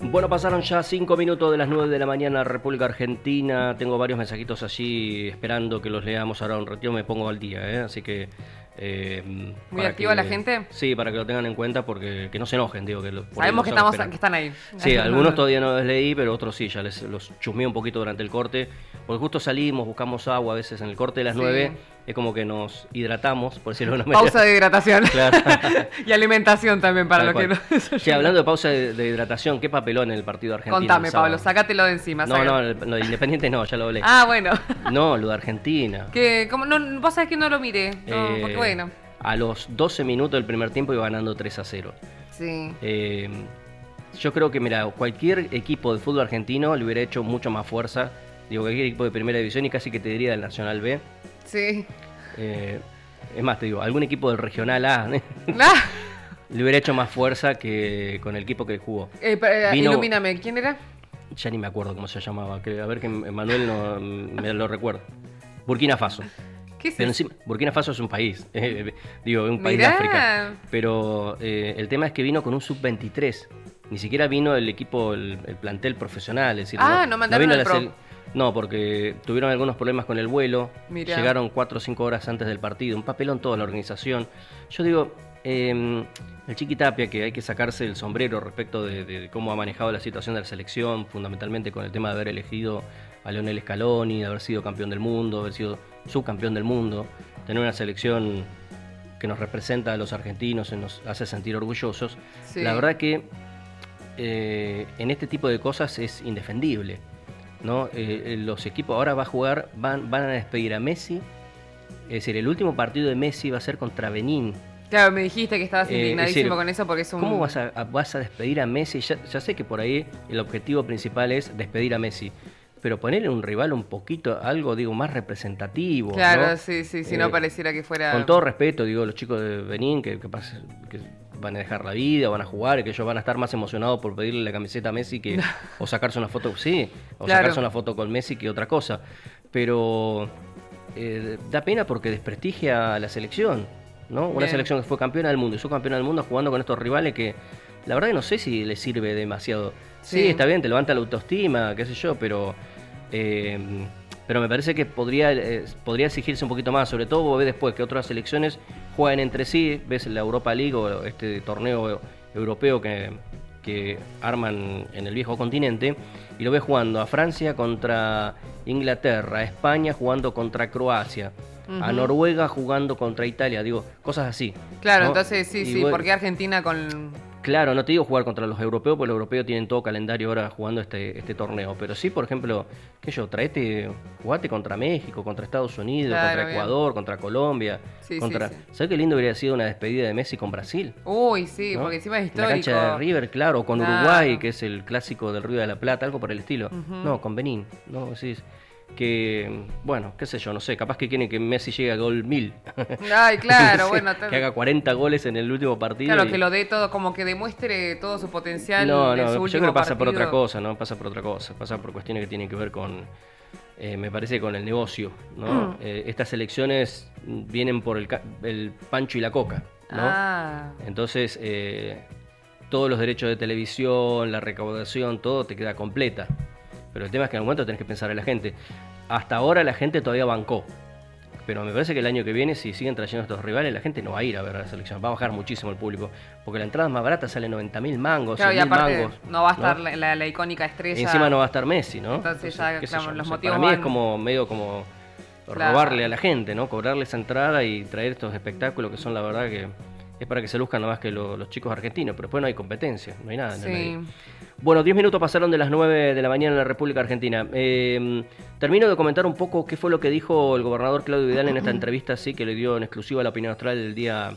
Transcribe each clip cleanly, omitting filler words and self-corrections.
Bueno, pasaron ya 5 minutos de las 9 de la mañana, República Argentina. Tengo varios mensajitos allí esperando que los leamos. Ahora un ratito me pongo al día, así que... ¿Muy activa la gente? Sí, para que lo tengan en cuenta, porque que no se enojen, digo. Sabemos que están ahí. Sí, algunos todavía no los leí, pero otros sí, ya los chusmeé un poquito durante el corte. Porque justo salimos, buscamos agua a veces en el corte de las 9. Es como que nos hidratamos, por decirlo de una manera. Pausa de hidratación. Claro. Y alimentación también para los que no... Sí, hablando de pausa de hidratación, qué papelón en el partido argentino. Contame, Pablo, sácatelo de encima. No, lo de Independiente no, ya lo hablé. Ah, bueno. No, lo de Argentina. No, vos sabés que no lo miré, porque bueno. A los 12 minutos del primer tiempo iba ganando 3-0. Sí. Yo creo que, mira, cualquier equipo de fútbol argentino le hubiera hecho mucho más fuerza. Digo, cualquier equipo de primera división y casi que te diría del Nacional B. Sí. Es más, te digo, algún equipo del Regional A le hubiera hecho más fuerza que con el equipo que jugó. Ilumíname, ¿quién era? Ya ni me acuerdo cómo se llamaba. A ver que Manuel no me lo recuerda. Burkina Faso. ¿Qué es pero encima, Burkina Faso es un país, digo, un país de África. Pero el tema es que vino con un sub-23. Ni siquiera vino el equipo, el plantel profesional. Es decir, no mandaron al pro. No, porque tuvieron algunos problemas con el vuelo. Mirá. Llegaron 4 o 5 horas antes del partido. Un papelón toda la organización. Yo digo, el Chiqui Tapia, que hay que sacarse el sombrero respecto de cómo ha manejado la situación de la selección, fundamentalmente con el tema de haber elegido a Lionel Scaloni, de haber sido campeón del mundo, haber sido subcampeón del mundo, tener una selección que nos representa a los argentinos y nos hace sentir orgullosos. Sí. La verdad que en este tipo de cosas es indefendible, ¿no? Los equipos ahora van a despedir a Messi. Es decir, el último partido de Messi va a ser contra Benín. Claro, me dijiste que estabas indignadísimo con eso porque es un... ¿Cómo vas a despedir a Messi? Ya sé que por ahí el objetivo principal es despedir a Messi, pero ponerle un rival un poquito, algo, digo, más representativo. Claro, ¿no? sí, si no pareciera que fuera... Con todo respeto, digo, los chicos de Benín que van a dejar la vida, van a jugar, que ellos van a estar más emocionados por pedirle la camiseta a Messi que o sacarse una foto, sacarse una foto con Messi que otra cosa. Pero da pena porque desprestigia a la selección, ¿no? Una selección que fue campeona del mundo y subcampeona del mundo jugando con estos rivales que la verdad que no sé si les sirve demasiado. Sí, está bien, te levanta la autoestima, qué sé yo, pero me parece que podría exigirse un poquito más, sobre todo vos ves después que otras selecciones juegan entre sí, ves la Europa League o este torneo europeo que arman en el viejo continente, y lo ves jugando a Francia contra Inglaterra, a España jugando contra Croacia, a Noruega jugando contra Italia, digo, cosas así. Claro, ¿no? entonces sí, porque Argentina con... Claro, no te digo jugar contra los europeos, porque los europeos tienen todo calendario ahora jugando este torneo. Pero sí, por ejemplo, jugate contra México, contra Estados Unidos, contra Ecuador, contra Colombia. ¿Sabes qué lindo hubiera sido una despedida de Messi con Brasil? Uy, sí, ¿no? Porque encima es histórico. La cancha de River, claro, con Uruguay, que es el clásico del Río de la Plata, algo por el estilo. No, con Benín, ¿no? Sí, que, bueno, qué sé yo, no sé, capaz que quieren que Messi llegue a gol 1000. Ay, claro, bueno. Que haga 40 goles en el último partido. Claro, que lo dé todo, como que demuestre todo su potencial. No, en su último yo creo que pasa partido. por otra cosa, ¿no? Pasa por cuestiones que tienen que ver con, me parece, con el negocio, ¿no? Estas elecciones vienen por el pancho y la coca, ¿no? Entonces, todos los derechos de televisión, la recaudación, todo te queda completa. Pero el tema es que en algún momento tenés que pensar en la gente. Hasta ahora la gente todavía bancó. Pero me parece que el año que viene, si siguen trayendo estos rivales, la gente no va a ir a ver a la selección. Va a bajar muchísimo el público. Porque la entrada más barata sale 90.000 mangos, claro, 100.000 mangos. No va a estar, ¿no? la icónica estrella. Y encima no va a estar Messi, ¿no? Entonces ya, claro, los motivos para mí es como medio como robarle a la gente, ¿no? Cobrarle esa entrada y traer estos espectáculos que son, la verdad, que es para que se luzcan nada más que los chicos argentinos. Pero después no hay competencia, no hay nada en el medio. Bueno, 10 minutos pasaron de las 9 de la mañana en la República Argentina. Termino de comentar un poco qué fue lo que dijo el gobernador Claudio Vidal en esta entrevista, sí, que le dio en exclusiva a La Opinión Austral el día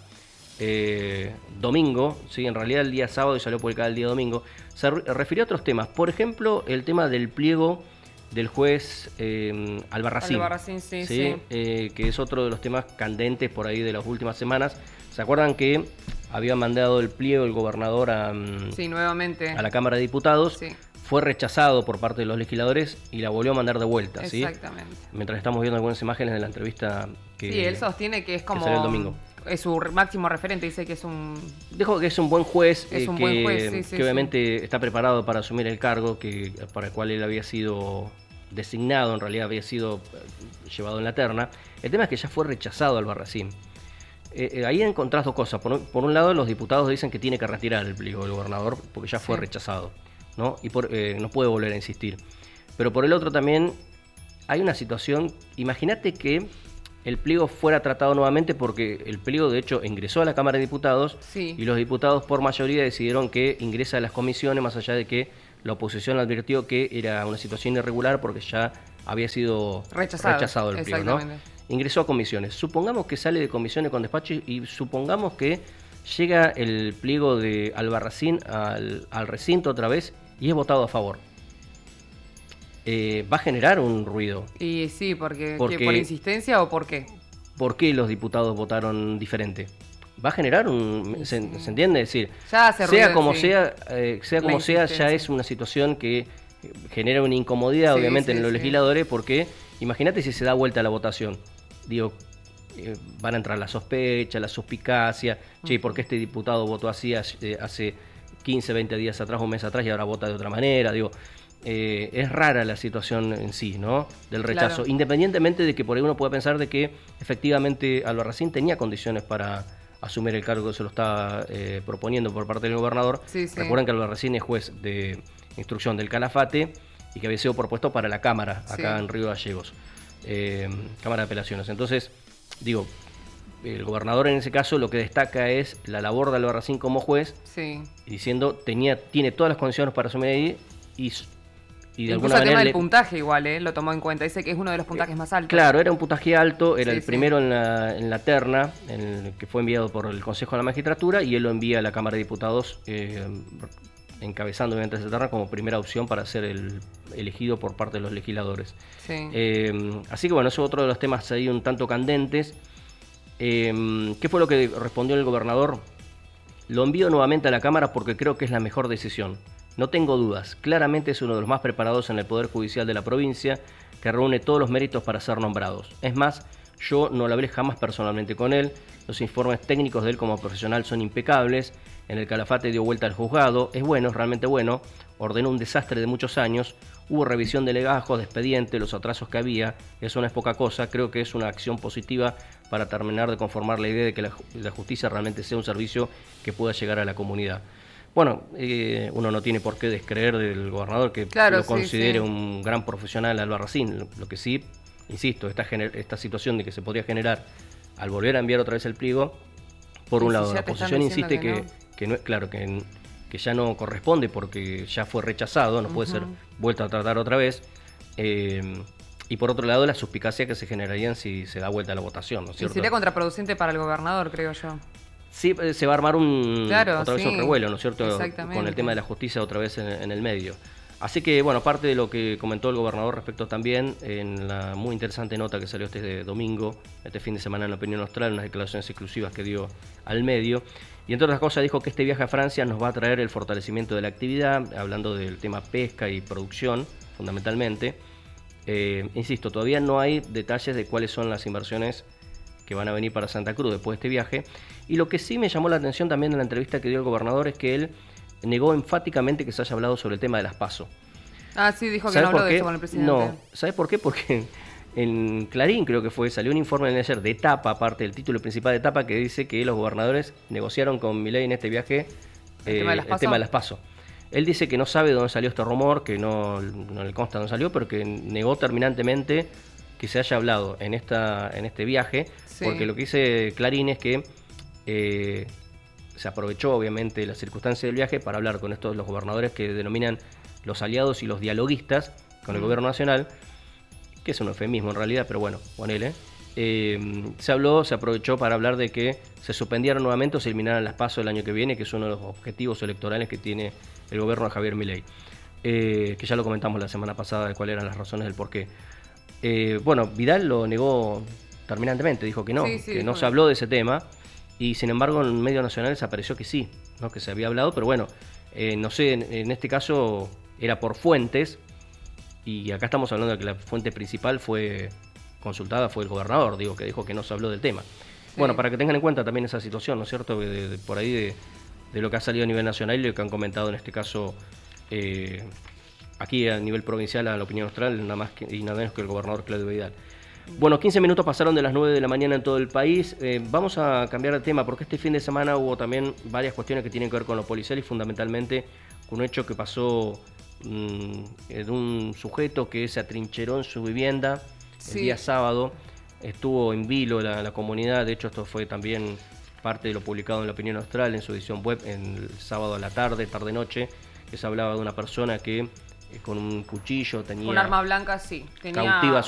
domingo, sí, en realidad el día sábado y salió publicada el día domingo. Se refirió a otros temas, por ejemplo, el tema del pliego del juez Albarracín. Albarracín, sí. Que es otro de los temas candentes por ahí de las últimas semanas. ¿Se acuerdan que había mandado el pliego el gobernador nuevamente a la Cámara de Diputados? Sí. Fue rechazado por parte de los legisladores y la volvió a mandar de vuelta. Exactamente. ¿Sí? Mientras estamos viendo algunas imágenes de la entrevista que él sostiene que es como... que salió el domingo. es su máximo referente, dice que es un... Dijo que es un buen juez, es un buen juez, que obviamente está preparado para asumir el cargo para el cual él había sido designado, en realidad había sido llevado en la terna. El tema es que ya fue rechazado Albarracín. Ahí encontrás dos cosas. Por un lado, los diputados dicen que tiene que retirar el pliego del gobernador porque ya fue rechazado, ¿no? Y no puede volver a insistir. Pero por el otro también hay una situación, imagínate que el pliego fuera tratado nuevamente, porque el pliego de hecho ingresó a la Cámara de Diputados y los diputados por mayoría decidieron que ingresa a las comisiones, más allá de que la oposición advirtió que era una situación irregular porque ya había sido rechazado el pliego, ¿no? Ingresó a comisiones. Supongamos que sale de comisiones con despacho y supongamos que llega el pliego de Albarracín al recinto otra vez y es votado a favor. Va a generar un ruido. Y sí, porque ¿por insistencia o por qué? ¿Por qué los diputados votaron diferente? Va a generar ¿se entiende? Es decir, sea como sea, ya es una situación que genera una incomodidad, obviamente, en los legisladores, porque imagínate si se da vuelta la votación. Digo, van a entrar la sospecha, la suspicacia, che, ¿por qué este diputado votó así hace 15, 20 días atrás, un mes atrás, y ahora vota de otra manera? Digo, es rara la situación en sí, ¿no? Del rechazo, claro. Independientemente de que por ahí uno pueda pensar de que efectivamente Albarracín tenía condiciones para asumir el cargo que se lo está proponiendo por parte del gobernador. Recuerden que Albarracín es juez de instrucción del Calafate y que había sido propuesto para la Cámara, acá en Río Gallegos, Cámara de Apelaciones. Entonces, digo, el gobernador en ese caso lo que destaca es la labor de Albarracín como juez, y diciendo, tiene todas las condiciones para asumir ahí, y de incluso alguna el tema manera del puntaje igual, lo tomó en cuenta. Dice que es uno de los puntajes más altos. Claro, era un puntaje alto, era el primero en la terna, que fue enviado por el Consejo de la Magistratura, y él lo envía a la Cámara de Diputados, encabezando obviamente esa terna como primera opción para ser elegido por parte de los legisladores. Así que bueno, eso es otro de los temas ahí un tanto candentes. ¿Qué fue lo que respondió el gobernador? Lo envío nuevamente a la Cámara porque creo que es la mejor decisión. No tengo dudas, claramente es uno de los más preparados en el Poder Judicial de la provincia, que reúne todos los méritos para ser nombrados. Es más, yo no lo hablé jamás personalmente con él, los informes técnicos de él como profesional son impecables, en el Calafate dio vuelta al juzgado, es bueno, es realmente bueno, ordenó un desastre de muchos años, hubo revisión de legajos, de expediente, los atrasos que había, eso no es poca cosa, creo que es una acción positiva para terminar de conformar la idea de que la justicia realmente sea un servicio que pueda llegar a la comunidad. Bueno, uno no tiene por qué descreer del gobernador, que lo considere un gran profesional Albarracín. Lo que sí, insisto, esta situación de que se podría generar al volver a enviar otra vez el pliego, por un lado, la oposición insiste que ya no corresponde porque ya fue rechazado, no puede ser vuelto a tratar otra vez. Y por otro lado, la suspicacia que se generarían si se da vuelta a la votación, ¿no es cierto? Y sería contraproducente para el gobernador, creo yo. Sí, se va a armar otra vez un revuelo, ¿no es cierto? Con el tema de la justicia otra vez en el medio. Así que, bueno, parte de lo que comentó el gobernador respecto también en la muy interesante nota que salió este domingo, este fin de semana en Opinión Austral, unas declaraciones exclusivas que dio al medio. Y entre otras cosas dijo que este viaje a Francia nos va a traer el fortalecimiento de la actividad, hablando del tema pesca y producción, fundamentalmente. Insisto, todavía no hay detalles de cuáles son las inversiones que van a venir para Santa Cruz después de este viaje. Y lo que sí me llamó la atención también en la entrevista que dio el gobernador es que él negó enfáticamente que se haya hablado sobre el tema de las PASO. Ah, sí, dijo que no habló de eso con el presidente. No, ¿sabes por qué? Porque en Clarín creo que salió un informe ayer de etapa, aparte del título principal de etapa, que dice que los gobernadores negociaron con Milei en este viaje el tema de las PASO. Él dice que no sabe de dónde salió este rumor, que no le consta dónde salió, pero que negó terminantemente que se haya hablado en este viaje, porque lo que dice Clarín es que se aprovechó obviamente la circunstancia del viaje para hablar con los gobernadores que denominan los aliados y los dialoguistas con el gobierno nacional, que es un eufemismo en realidad, pero bueno, ponele. Se aprovechó para hablar de que se suspendieran nuevamente o se eliminaran las PASO el año que viene, que es uno de los objetivos electorales que tiene el gobierno de Javier Milei, que ya lo comentamos la semana pasada de cuáles eran las razones del porqué. Bueno, Vidal lo negó terminantemente, dijo que no, que no se habló de ese tema, y sin embargo en medios nacionales apareció que sí, ¿no? Que se había hablado, pero bueno, no sé, en este caso era por fuentes, y acá estamos hablando de que la fuente principal fue consultada, fue el gobernador, que dijo que no se habló del tema. Bueno, para que tengan en cuenta también esa situación, ¿no es cierto? Por ahí de lo que ha salido a nivel nacional y lo que han comentado en este caso aquí a nivel provincial a la opinión austral, nada más y nada menos que el gobernador Claudio Vidal. Bueno, 15 minutos pasaron de las 9 de la mañana en todo el país. Vamos a cambiar de tema porque este fin de semana hubo también varias cuestiones que tienen que ver con lo policial y fundamentalmente con un hecho que pasó de un sujeto que se atrincheró en su vivienda el día sábado. Estuvo en vilo la comunidad, de hecho esto fue también parte de lo publicado en la opinión austral en su edición web en el sábado a la tarde-noche, que se hablaba de una persona que con un cuchillo tenía... Un arma blanca, sí. Cautiva